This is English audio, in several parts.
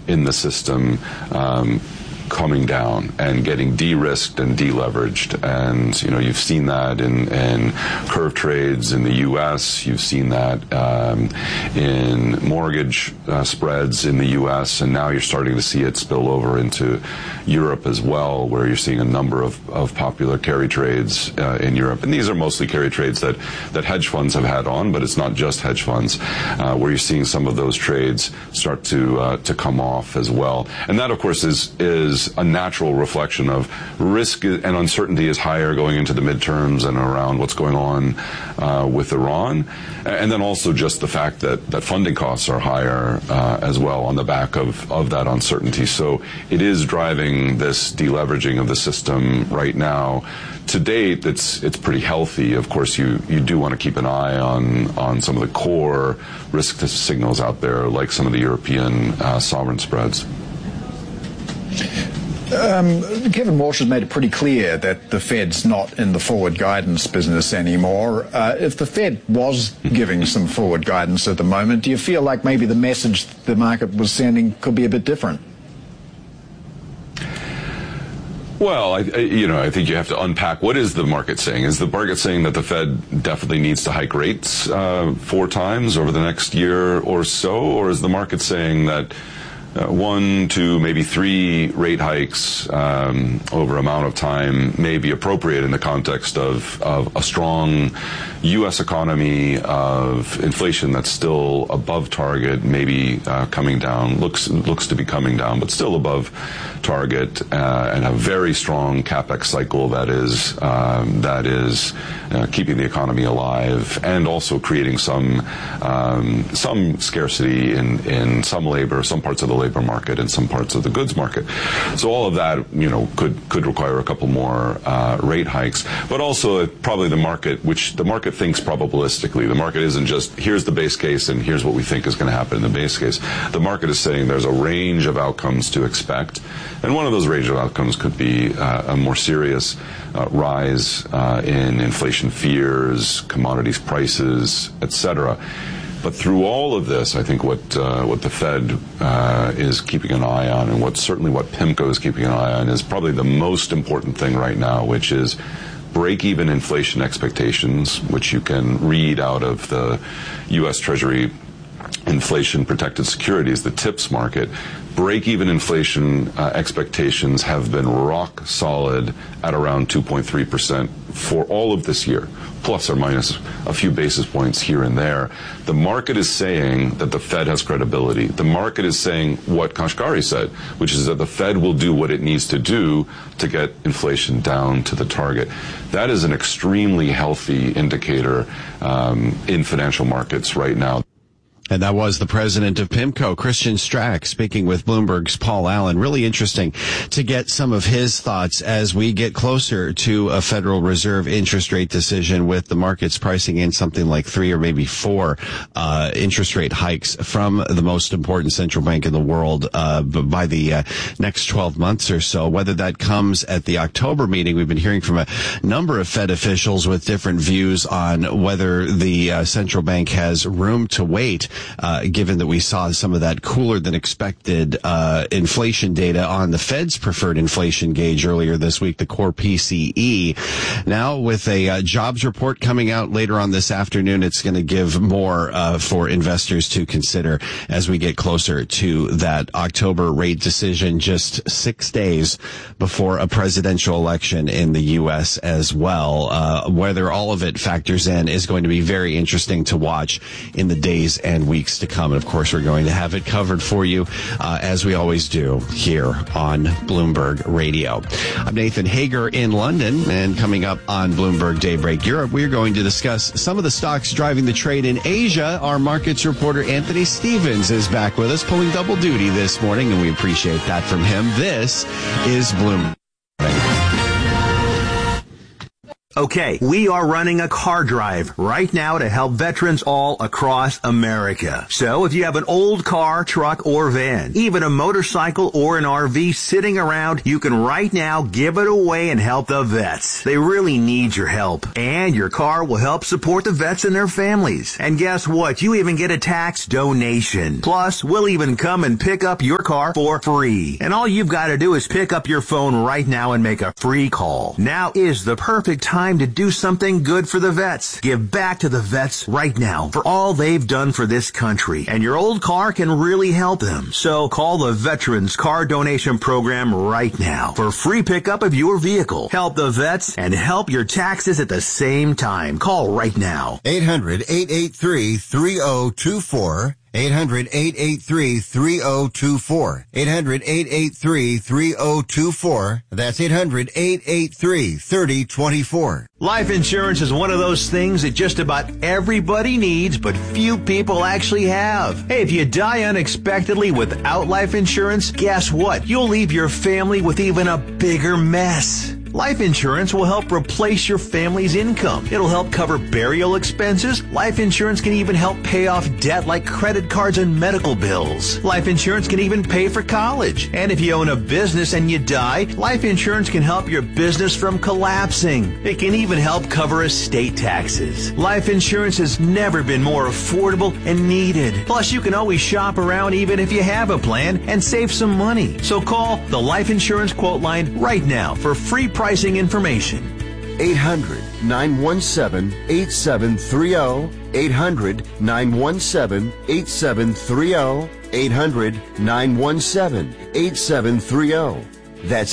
in the system coming down and getting de-risked and deleveraged. And, you've seen that in curve trades in the U.S. You've seen that in mortgage spreads in the U.S. And now you're starting to see it spill over into Europe as well, where you're seeing a number of popular carry trades in Europe. And these are mostly carry trades that hedge funds have had on, but it's not just hedge funds, where you're seeing some of those trades start to come off as well. And that, of course, is a natural reflection of risk and uncertainty is higher going into the midterms and around what's going on with Iran. And then also just the fact that funding costs are higher as well on the back of that uncertainty. So it is driving this deleveraging of the system right now. To date, it's pretty healthy. Of course, you do want to keep an eye on some of the core risk signals out there, like some of the European sovereign spreads. Kevin Walsh has made it pretty clear that the Fed's not in the forward guidance business anymore. If the Fed was giving some forward guidance at the moment, do you feel like maybe the message the market was sending could be a bit different? Well, I think you have to unpack what is the market saying. Is the market saying that the Fed definitely needs to hike rates 4 times over the next year or so? Or is the market saying that 1, 2, maybe 3 rate hikes over amount of time may be appropriate in the context of a strong U.S. economy, of inflation that's still above target, maybe coming down, looks to be coming down, but still above target, and a very strong capex cycle that is keeping the economy alive and also creating some scarcity in some labor, some parts of the labor market and some parts of the goods market. So all of that, could require a couple more rate hikes, but also probably the market, which the market thinks probabilistically. The market isn't just here's the base case and here's what we think is going to happen in the base case. The market is saying there's a range of outcomes to expect, and one of those range of outcomes could be a more serious rise in inflation fears, commodities prices, etc. But through all of this, I think what the Fed is keeping an eye on, and what PIMCO is keeping an eye on, is probably the most important thing right now, which is break-even inflation expectations, which you can read out of the U.S. Treasury inflation-protected securities, the TIPS market. Break-even inflation expectations have been rock solid at around 2.3% for all of this year, plus or minus a few basis points here and there. The market is saying that the Fed has credibility. The market is saying what Kashkari said, which is that the Fed will do what it needs to do to get inflation down to the target. That is an extremely healthy indicator in financial markets right now. And that was the president of PIMCO, Christian Stracke, speaking with Bloomberg's Paul Allen. Really interesting to get some of his thoughts as we get closer to a Federal Reserve interest rate decision, with the markets pricing in something like 3 or maybe 4 interest rate hikes from the most important central bank in the world by the next 12 months or so. Whether that comes at the October meeting, we've been hearing from a number of Fed officials with different views on whether the central bank has room to wait, given that we saw some of that cooler than expected inflation data on the Fed's preferred inflation gauge earlier this week, the core PCE. Now, with a jobs report coming out later on this afternoon, it's going to give more for investors to consider as we get closer to that October rate decision, just 6 days before a presidential election in the U.S. as well. Whether all of it factors in is going to be very interesting to watch in the days and weeks to come. And of course, we're going to have it covered for you, as we always do here on Bloomberg Radio. I'm Nathan Hager in London, and coming up on Bloomberg Daybreak Europe, we're going to discuss some of the stocks driving the trade in Asia. Our markets reporter Anthony Stevens is back with us, pulling double duty this morning, and we appreciate that from him. This is Bloomberg. Okay, we are running a car drive right now to help veterans all across America. So if you have an old car, truck, or van, even a motorcycle or an RV sitting around, you can right now give it away and help the vets. They really need your help. And your car will help support the vets and their families. And guess what? You even get a tax donation. Plus, we'll even come and pick up your car for free. And all you've got to do is pick up your phone right now and make a free call. Now is the perfect time to do something good for the vets. Give back to the vets right now for all they've done for this country. And your old car can really help them. So call the Veterans Car Donation Program right now for free pickup of your vehicle. Help the vets and help your taxes at the same time. Call right now. 800-883-3024. 800-883-3024. 800-883-3024. That's 800-883-3024. Life insurance is one of those things that just about everybody needs, but few people actually have. Hey, if you die unexpectedly without life insurance, guess what? You'll leave your family with even a bigger mess. Life insurance will help replace your family's income. It'll help cover burial expenses. Life insurance can even help pay off debt like credit cards and medical bills. Life insurance can even pay for college. And if you own a business and you die, life insurance can help your business from collapsing. It can even help cover estate taxes. Life insurance has never been more affordable and needed. Plus, you can always shop around even if you have a plan and save some money. So call the Life Insurance Quote Line right now for free pricing information. 800-917-8730. 800-917-8730. 800-917-8730. That's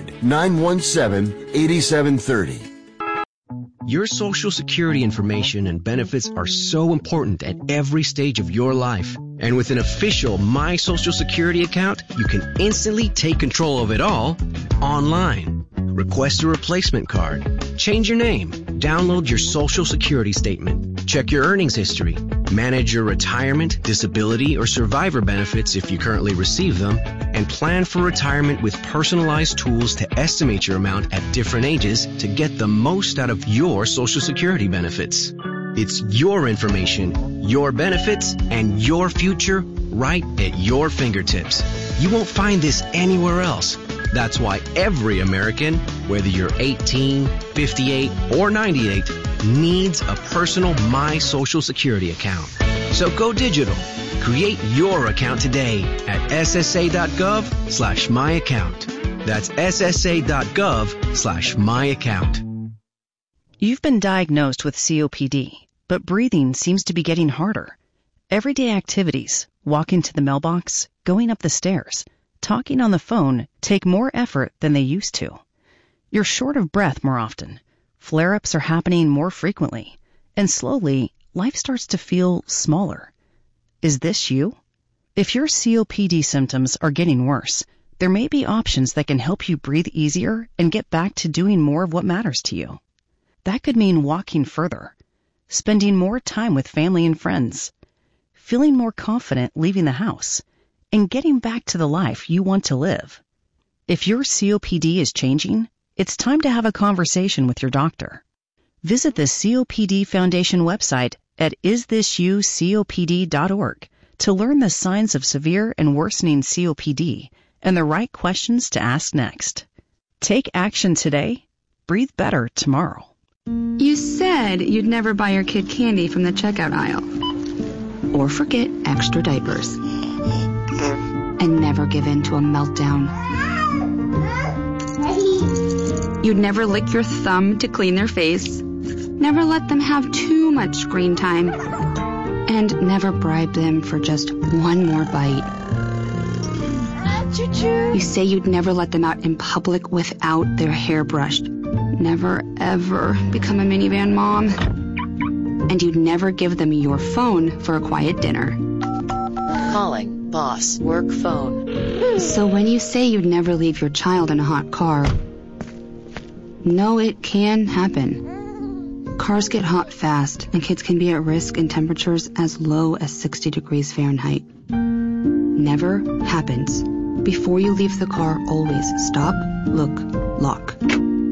800-917-8730. Your Social Security information and benefits are so important at every stage of your life. And with an official My Social Security account, you can instantly take control of it all online. Request a replacement card, change your name, download your Social Security statement, check your earnings history, manage your retirement, disability, or survivor benefits if you currently receive them, and plan for retirement with personalized tools to estimate your amount at different ages to get the most out of your Social Security benefits. It's your information, your benefits, and your future right at your fingertips. You won't find this anywhere else. That's why every American, whether you're 18, 58, or 98, needs a personal My Social Security account. So go digital. Create your account today at ssa.gov/myaccount. That's ssa.gov/myaccount. You've been diagnosed with COPD, but breathing seems to be getting harder. Everyday activities, walking to the mailbox, going up the stairs, talking on the phone take more effort than they used to. You're short of breath more often. Flare-ups are happening more frequently. And slowly, life starts to feel smaller. Is this you? If your COPD symptoms are getting worse, there may be options that can help you breathe easier and get back to doing more of what matters to you. That could mean walking further, spending more time with family and friends, feeling more confident leaving the house, and getting back to the life you want to live. If your COPD is changing, it's time to have a conversation with your doctor. Visit the COPD Foundation website at isthisyoucopd.org to learn the signs of severe and worsening COPD and the right questions to ask next. Take action today. Breathe better tomorrow. You said you'd never buy your kid candy from the checkout aisle. Or forget extra diapers. And never give in to a meltdown. You'd never lick your thumb to clean their face. Never let them have too much screen time. And never bribe them for just one more bite. You say you'd never let them out in public without their hair brushed. Never, ever become a minivan mom. And you'd never give them your phone for a quiet dinner. Calling. Boss, work phone. So when you say you'd never leave your child in a hot car, no, it can happen. Cars get hot fast, and kids can be at risk in temperatures as low as 60 degrees Fahrenheit. Never happens. Before you leave the car, always stop, look, lock.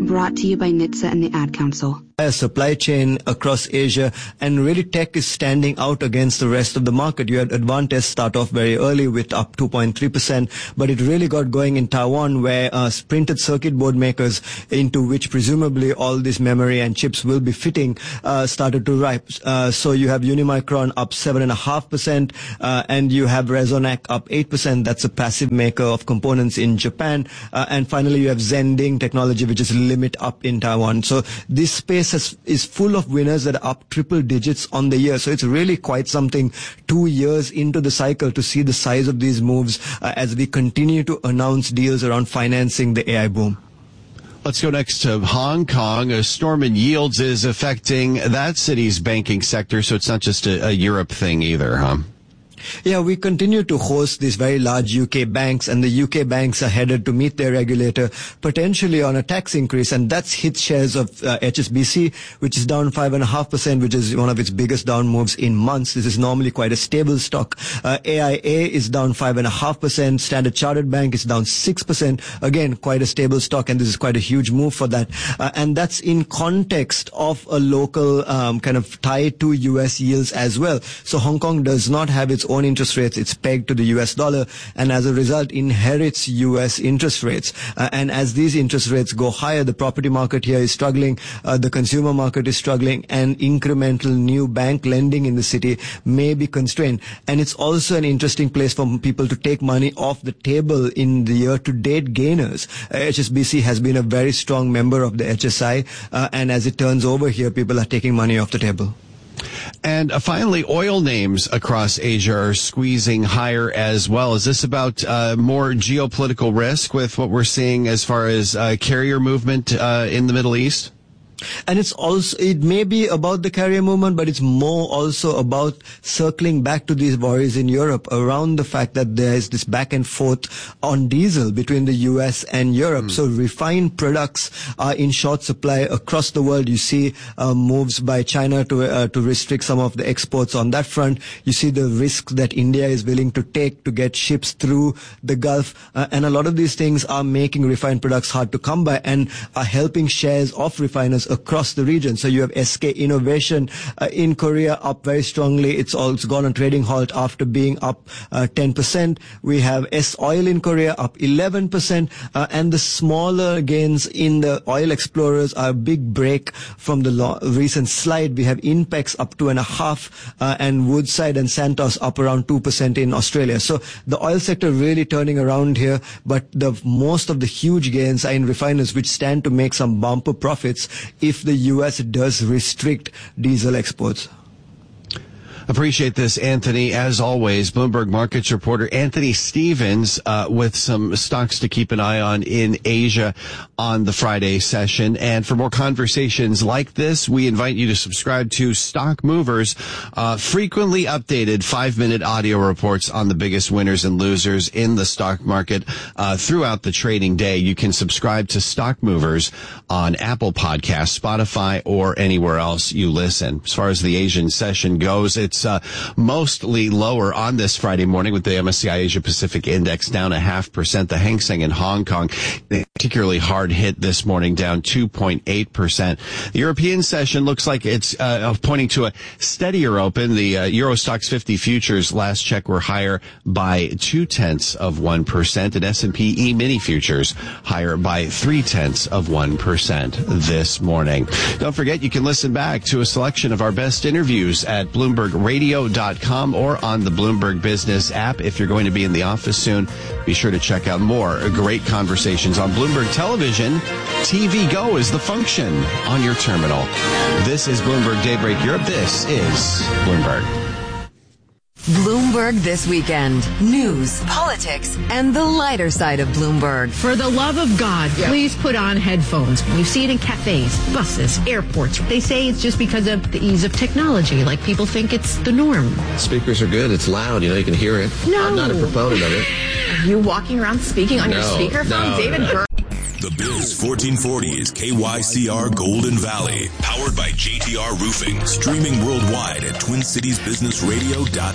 Brought to you by NHTSA and the Ad Council. A supply chain across Asia, and really tech is standing out against the rest of the market. You had Advantest start off very early with up 2.3%, but it really got going in Taiwan, where printed circuit board makers, into which presumably all this memory and chips will be fitting, started to rise. So you have Unimicron up 7.5%, and you have Resonac up 8%. That's a passive maker of components in Japan. And finally, you have Zending Technology, which is Limit up in Taiwan. So this space is full of winners that are up triple digits on the year. So it's really quite something 2 years into the cycle to see the size of these moves as we continue to announce deals around financing the AI boom. Let's go next to Hong Kong. A storm in yields is affecting that city's banking sector, so it's not just a Europe thing either, huh? Yeah, we continue to host these very large UK banks, and the UK banks are headed to meet their regulator potentially on a tax increase, and that's hit shares of HSBC, which is down 5.5%, which is one of its biggest down moves in months. This is normally quite a stable stock. AIA is down 5.5%. Standard Chartered Bank is down 6%. Again, quite a stable stock, and this is quite a huge move for that. And that's in context of a local kind of tie to US yields as well. So Hong Kong does not have its own interest rates. It's pegged to the US dollar, and as a result inherits US interest rates. And as these interest rates go higher, the property market here is struggling, the consumer market is struggling, and incremental new bank lending in the city may be constrained. And it's also an interesting place for people to take money off the table in the year-to-date gainers. HSBC has been a very strong member of the HSI, and as it turns over here, people are taking money off the table. And finally, oil names across Asia are squeezing higher as well. Is this about more geopolitical risk with what we're seeing as far as carrier movement in the Middle East? And it may be about the carrier movement, but it's more also about circling back to these worries in Europe around the fact that there is this back and forth on diesel between the US and Europe. So refined products are in short supply across the world. You see moves by China to restrict some of the exports on that front. You see the risk that India is willing to take to get ships through the Gulf. And a lot of these things are making refined products hard to come by and are helping shares of refiners across the region. So you have SK Innovation in Korea up very strongly. It's gone on trading halt after being up 10%. We have S-Oil in Korea up 11%. And the smaller gains in the oil explorers are a big break from the recent slide. We have Inpex up 2.5%, and Woodside and Santos up around 2% in Australia. So the oil sector really turning around here, but most of the huge gains are in refiners, which stand to make some bumper profits if the U.S. does restrict diesel exports. Appreciate this, Anthony. As always, Bloomberg Markets reporter Anthony Stevens with some stocks to keep an eye on in Asia on the Friday session. And for more conversations like this, we invite you to subscribe to Stock Movers, frequently updated 5-minute audio reports on the biggest winners and losers in the stock market throughout the trading day. You can subscribe to Stock Movers on Apple Podcasts, Spotify, or anywhere else you listen. As far as the Asian session goes, it's mostly lower on this Friday morning, with the MSCI Asia Pacific Index down 0.5%. The Hang Seng in Hong Kong particularly hard hit this morning, down 2.8%. The European session looks like it's pointing to a steadier open. The Euro Stoxx 50 futures last check were higher by 0.2%, and S&P E-mini futures higher by 0.3% this morning. Don't forget, you can listen back to a selection of our best interviews at BloombergRadio.com or on the Bloomberg Business app. If you're going to be in the office soon, be sure to check out more great conversations on Bloomberg Television. TV Go is the function on your terminal. This is Bloomberg Daybreak Europe. This is Bloomberg. Bloomberg This Weekend. News, politics, and the lighter side of Bloomberg. For the love of God, please put on headphones. You see it in cafes, buses, airports. They say it's just because of the ease of technology. Like, people think it's the norm. Speakers are good. It's loud. You can hear it. No. I'm not a proponent of it. Are you walking around speaking on your speakerphone? David Burr. The Biz 1440 is KYCR Golden Valley, powered by JTR Roofing, streaming worldwide at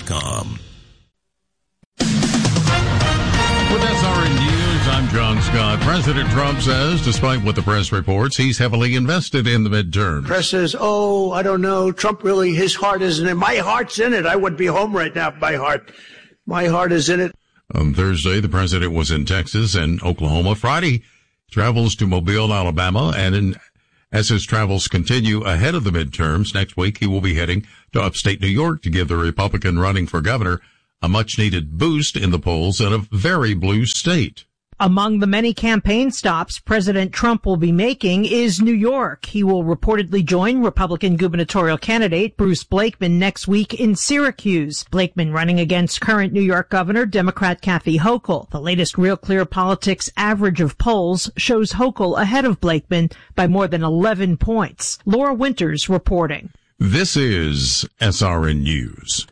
TwinCitiesBusinessRadio.com. With SRN News, I'm John Scott. President Trump says, despite what the press reports, he's heavily invested in the midterms. Press says, oh, I don't know. Trump really, his heart isn't in it. My heart's in it. I would be home right now if my heart is in it. On Thursday, the president was in Texas and Oklahoma. Friday, travels to Mobile, Alabama, and as his travels continue ahead of the midterms, next week he will be heading to upstate New York to give the Republican running for governor a much-needed boost in the polls in a very blue state. Among the many campaign stops President Trump will be making is New York. He will reportedly join Republican gubernatorial candidate Bruce Blakeman next week in Syracuse. Blakeman running against current New York Governor Democrat Kathy Hochul. The latest Real Clear Politics average of polls shows Hochul ahead of Blakeman by more than 11 points. Laura Winters reporting. This is SRN News.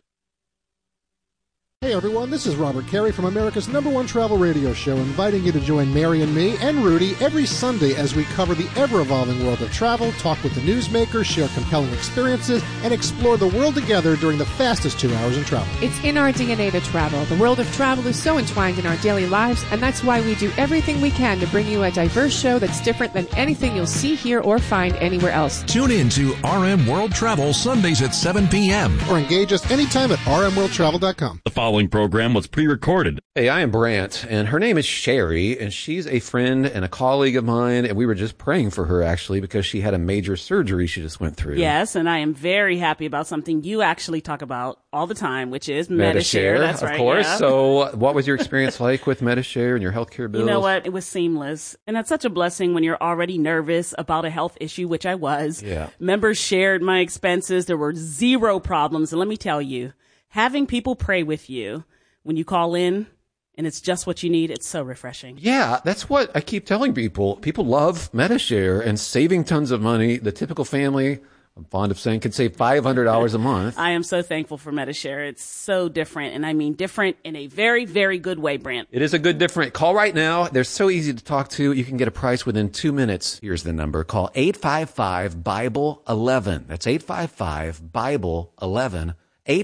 Hey everyone, this is Robert Carey from America's #1 travel radio show, inviting you to join Mary and me and Rudy every Sunday as we cover the ever-evolving world of travel, talk with the newsmakers, share compelling experiences, and explore the world together during the fastest 2 hours in travel. It's in our DNA to travel. The world of travel is so entwined in our daily lives, and that's why we do everything we can to bring you a diverse show that's different than anything you'll see here or find anywhere else. Tune in to RM World Travel Sundays at 7 p.m. Or engage us anytime at rmworldtravel.com. The following program was pre-recorded. Hey, I am Brant, and her name is Sherry, and she's a friend and a colleague of mine, and we were just praying for her, actually, because she had a major surgery she just went through. Yes, and I am very happy about something you actually talk about all the time, which is Medi-Share. That's right, of course. Yeah. So what was your experience like with Medi-Share and your healthcare bills? You know what? It was seamless. And that's such a blessing when you're already nervous about a health issue, which I was. Yeah. Members shared my expenses. There were zero problems. And let me tell you, having people pray with you when you call in and it's just what you need, it's so refreshing. Yeah, that's what I keep telling people. People love Medi-Share and saving tons of money. The typical family, I'm fond of saying, could save $500 a month. I am so thankful for Medi-Share. It's so different, and I mean different in a very, very good way, Brant. It is a good different. Call right now. They're so easy to talk to. You can get a price within 2 minutes. Here's the number. Call 855-BIBLE-11. That's 855-BIBLE-11.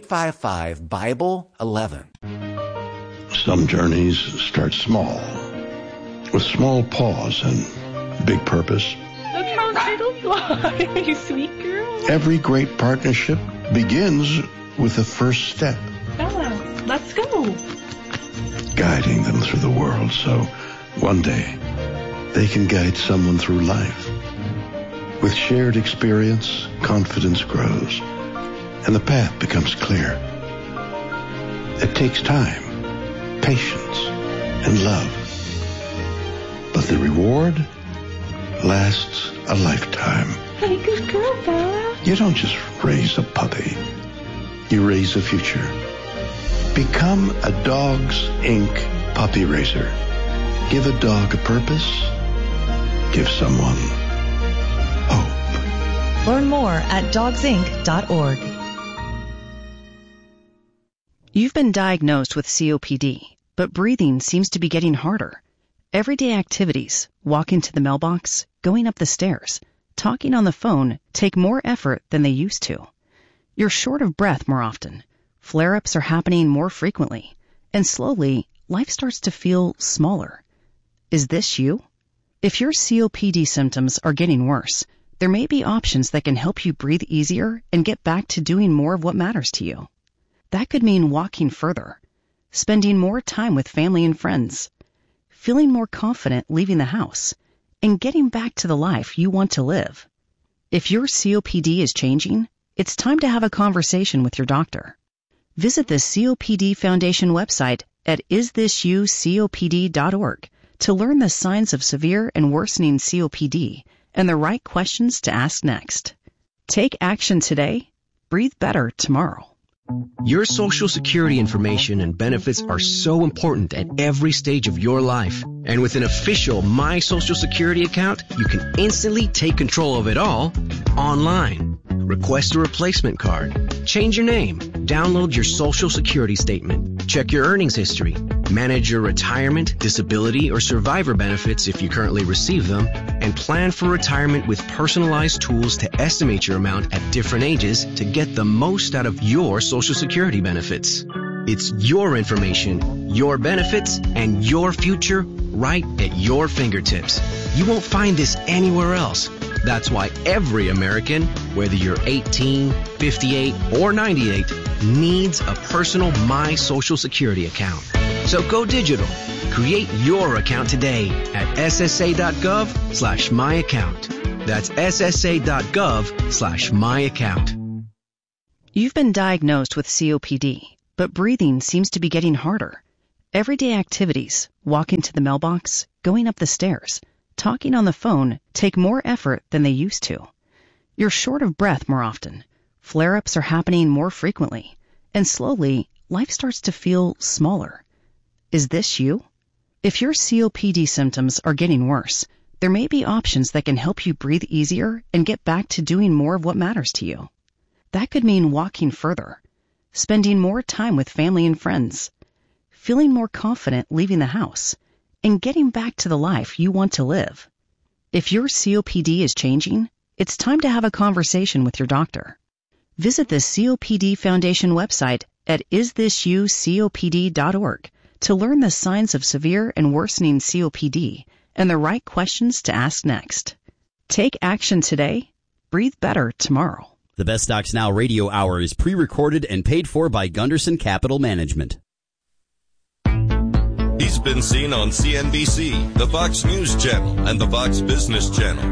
855-BIBLE-11. Some journeys start small, with small pause and big purpose. Look how little you are, you sweet girl. Every great partnership begins with the first step. Bella, let's go. Guiding them through the world so one day they can guide someone through life. With shared experience, confidence grows, and the path becomes clear. It takes time, patience, and love. But the reward lasts a lifetime. Hey, good girl, Bella. You don't just raise a puppy. You raise a future. Become a Dogs Inc. puppy raiser. Give a dog a purpose. Give someone hope. Learn more at dogsinc.org. You've been diagnosed with COPD, but breathing seems to be getting harder. Everyday activities, walking to the mailbox, going up the stairs, talking on the phone take more effort than they used to. You're short of breath more often. Flare-ups are happening more frequently. And slowly, life starts to feel smaller. Is this you? If your COPD symptoms are getting worse, there may be options that can help you breathe easier and get back to doing more of what matters to you. That could mean walking further, spending more time with family and friends, feeling more confident leaving the house, and getting back to the life you want to live. If your COPD is changing, it's time to have a conversation with your doctor. Visit the COPD Foundation website at isthisyoucopd.org to learn the signs of severe and worsening COPD and the right questions to ask next. Take action today. Breathe better tomorrow. Your Social Security information and benefits are so important at every stage of your life. And with an official My Social Security account, you can instantly take control of it all online. Request a replacement card, change your name, download your Social Security statement, check your earnings history, manage your retirement, disability, or survivor benefits if you currently receive them, and plan for retirement with personalized tools to estimate your amount at different ages to get the most out of your Social Security benefits. It's your information, your benefits, and your future right at your fingertips. You won't find this anywhere else. That's why every American, whether you're 18, 58, or 98, needs a personal My Social Security account. So go digital. Create your account today at ssa.gov/myaccount. That's ssa.gov/myaccount. You've been diagnosed with COPD, but breathing seems to be getting harder. Everyday activities, walking to the mailbox, going up the stairs, talking on the phone take more effort than they used to. You're short of breath more often. Flare-ups are happening more frequently. And slowly, life starts to feel smaller. Is this you? If your COPD symptoms are getting worse, there may be options that can help you breathe easier and get back to doing more of what matters to you. That could mean walking further, spending more time with family and friends, feeling more confident leaving the house, and getting back to the life you want to live. If your COPD is changing, it's time to have a conversation with your doctor. Visit the COPD Foundation website at isthisyoucopd.org to learn the signs of severe and worsening COPD and the right questions to ask next. Take action today. Breathe better tomorrow. The Best Stocks Now radio hour is pre-recorded and paid for by Gunderson Capital Management. He's been seen on CNBC, the Fox News Channel, and the Fox Business Channel.